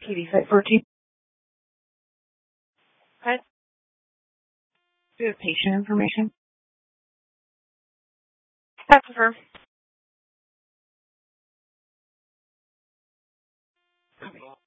Katie site 14. Okay. Do you have patient information? That's her. Okay.